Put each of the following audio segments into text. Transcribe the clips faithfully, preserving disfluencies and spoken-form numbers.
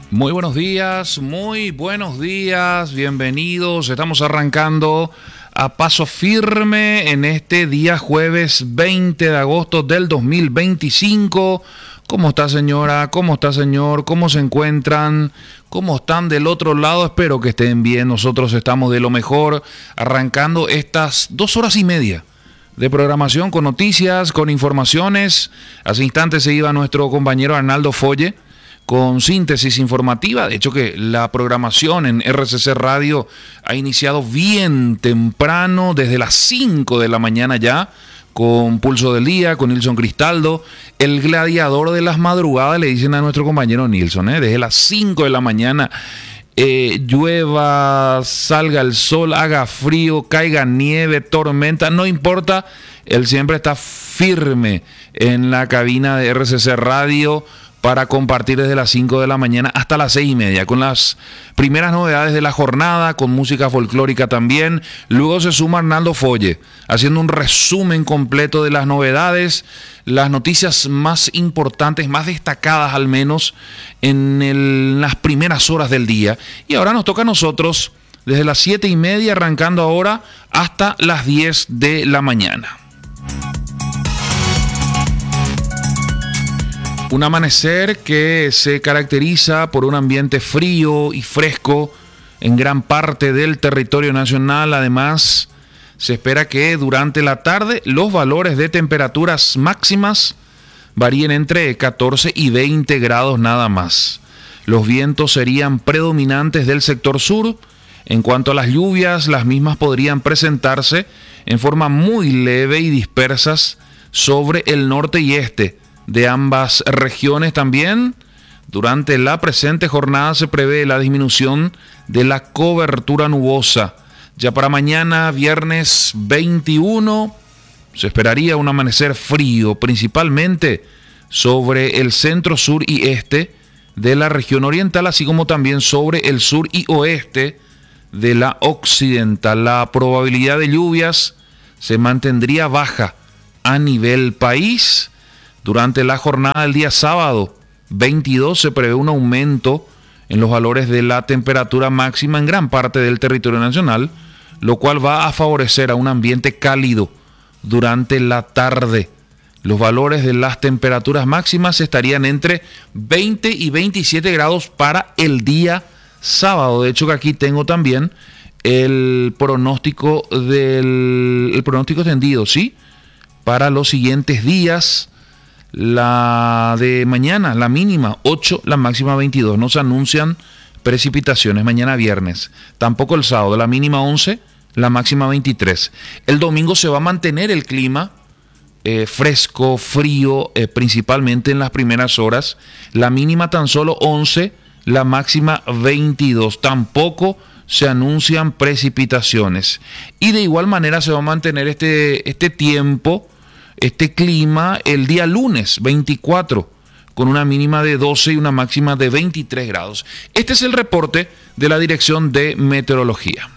Muy buenos días, muy buenos días, bienvenidos. Estamos arrancando a paso firme en este día jueves veinte de agosto del dos mil veinticinco. ¿Cómo está, señora? ¿Cómo está, señor? ¿Cómo se encuentran? ¿Cómo están del otro lado? Espero que estén bien. Nosotros estamos de lo mejor, arrancando estas dos horas y media de programación con noticias, con informaciones. Hace instantes se iba nuestro compañero Arnaldo Folle con síntesis informativa. De hecho que la programación en R C C Radio ha iniciado bien temprano, desde las cinco de la mañana ya, con Pulso del Día, con Nilson Cristaldo, el gladiador de las madrugadas, le dicen a nuestro compañero Nilson, ¿eh? Desde las cinco de la mañana, eh, llueva, salga el sol, haga frío, caiga nieve, tormenta, no importa, él siempre está firme en la cabina de R C C Radio, para compartir desde las cinco de la mañana hasta las seis y media, con las primeras novedades de la jornada, con música folclórica también. Luego se suma Arnaldo Folle, haciendo un resumen completo de las novedades, las noticias más importantes, más destacadas al menos, en el, las primeras horas del día. Y ahora nos toca a nosotros, desde las siete y media, arrancando ahora, hasta las diez de la mañana. Un amanecer que se caracteriza por un ambiente frío y fresco en gran parte del territorio nacional. Además, se espera que durante la tarde los valores de temperaturas máximas varíen entre catorce y veinte grados nada más. Los vientos serían predominantes del sector sur. En cuanto a las lluvias, las mismas podrían presentarse en forma muy leve y dispersas sobre el norte y este de ambas regiones. También durante la presente jornada se prevé la disminución de la cobertura nubosa. Ya para mañana, viernes veintiuno, se esperaría un amanecer frío, principalmente sobre el centro, sur y este de la región oriental, así como también sobre el sur y oeste de la occidental. La probabilidad de lluvias se mantendría baja a nivel país. Durante la jornada del día sábado veintidós se prevé un aumento en los valores de la temperatura máxima en gran parte del territorio nacional, lo cual va a favorecer a un ambiente cálido durante la tarde. Los valores de las temperaturas máximas estarían entre veinte y veintisiete grados para el día sábado. De hecho que aquí tengo también el pronóstico del el pronóstico extendido, ¿sí? Para los siguientes días. La de mañana, la mínima ocho, la máxima veintidós. No se anuncian precipitaciones mañana viernes. Tampoco el sábado, la mínima once, la máxima veintitrés. El domingo se va a mantener el clima eh, fresco, frío, eh, principalmente en las primeras horas. La mínima tan solo once, la máxima veintidós. Tampoco se anuncian precipitaciones. Y de igual manera se va a mantener este, este tiempo, este clima el día lunes veinticuatro, con una mínima de doce y una máxima de veintitrés grados. Este es el reporte de la Dirección de Meteorología.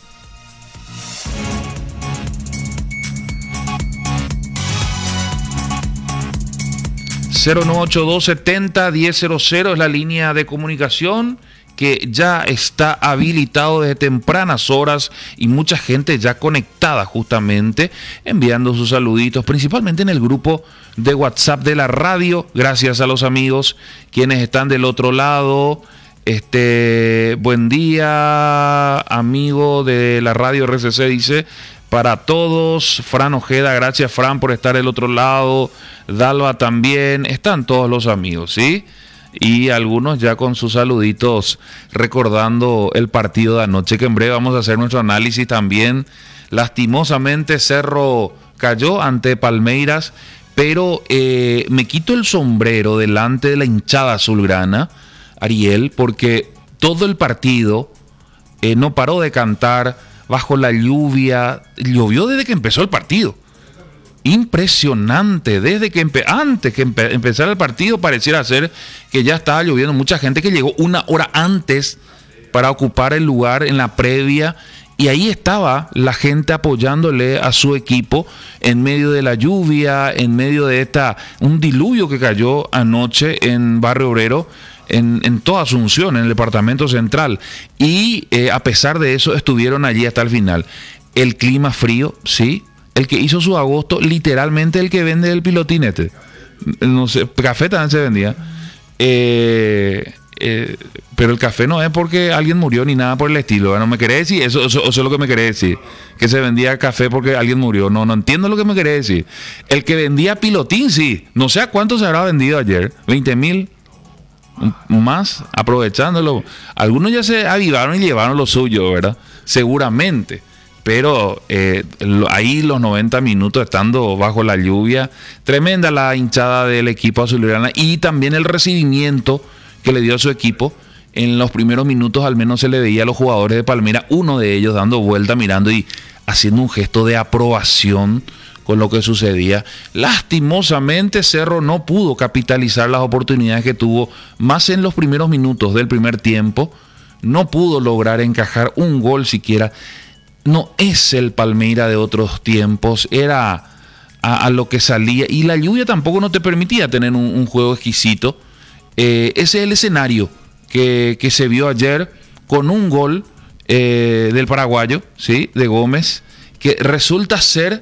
cero nueve ocho dos setenta diez cero cero es la línea de comunicación que ya está habilitado desde tempranas horas y mucha gente ya conectada justamente, enviando sus saluditos, principalmente en el grupo de WhatsApp de la radio. Gracias a los amigos quienes están del otro lado. Este, buen día, amigo de la radio R C C, dice, para todos. Fran Ojeda, gracias Fran por estar del otro lado. Dalva también, están todos los amigos, ¿sí? Y algunos ya con sus saluditos recordando el partido de anoche, que en breve vamos a hacer nuestro análisis también. Lastimosamente Cerro cayó ante Palmeiras, pero eh, me quito el sombrero delante de la hinchada azulgrana, Ariel, porque todo el partido eh, no paró de cantar bajo la lluvia. Llovió desde que empezó el partido. Impresionante, desde que empe antes que empe empezara el partido pareciera ser que ya estaba lloviendo. Mucha gente que llegó una hora antes para ocupar el lugar en la previa, y ahí estaba la gente apoyándole a su equipo en medio de la lluvia, en medio de esta un diluvio que cayó anoche en Barrio Obrero. en, en toda Asunción, en el departamento central. Y eh, a pesar de eso, estuvieron allí hasta el final. El clima frío, sí. El que hizo su agosto, literalmente el que vende el pilotinete. No sé, café también se vendía. Eh, eh, pero el café no es porque alguien murió ni nada por el estilo. No me querés decir, eso, eso, eso es lo que me querés decir. Que se vendía café porque alguien murió. No, no entiendo lo que me querés decir. El que vendía pilotín, sí. No sé a cuánto se habrá vendido ayer. veinte mil más, aprovechándolo. Algunos ya se avivaron y llevaron lo suyo, ¿verdad? Seguramente. Pero eh, ahí los noventa minutos estando bajo la lluvia, tremenda la hinchada del equipo azulgrana y también el recibimiento que le dio a su equipo. En los primeros minutos al menos se le veía a los jugadores de Palmira, uno de ellos dando vuelta, mirando y haciendo un gesto de aprobación con lo que sucedía. Lastimosamente Cerro no pudo capitalizar las oportunidades que tuvo, más en los primeros minutos del primer tiempo, no pudo lograr encajar un gol siquiera. No es el Palmeira de otros tiempos, era a, a lo que salía, y la lluvia tampoco no te permitía tener un, un juego exquisito. Eh, ese es el escenario que, que se vio ayer con un gol eh, del paraguayo, ¿sí? De Gómez, que resulta ser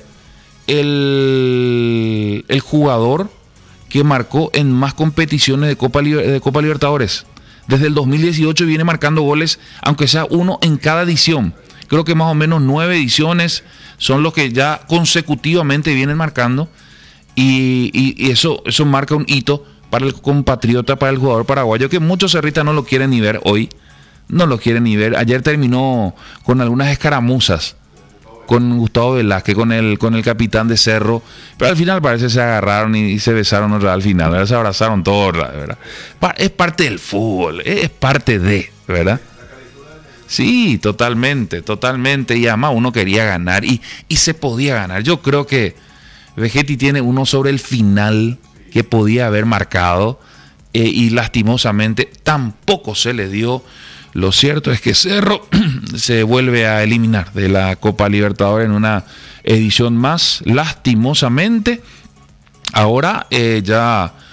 el, el jugador que marcó en más competiciones de Copa, de Copa Libertadores. Desde el dos mil dieciocho viene marcando goles, aunque sea uno en cada edición. Creo que más o menos nueve ediciones son los que ya consecutivamente vienen marcando. Y, y, y eso, eso marca un hito para el compatriota, para el jugador paraguayo, que muchos cerristas no lo quieren ni ver hoy. No lo quieren ni ver. Ayer terminó con algunas escaramuzas con Gustavo Velázquez, con el, con el capitán de Cerro. Pero al final parece que se agarraron y, y se besaron otra al final. ¿Verdad? Se abrazaron todos, ¿verdad? Es parte del fútbol, es parte de, ¿verdad? Sí, totalmente, totalmente. Y además uno quería ganar y, y se podía ganar. Yo creo que Vegetti tiene uno sobre el final que podía haber marcado eh, y lastimosamente tampoco se le dio. Lo cierto es que Cerro se vuelve a eliminar de la Copa Libertadores en una edición más, lastimosamente. Ahora eh, ya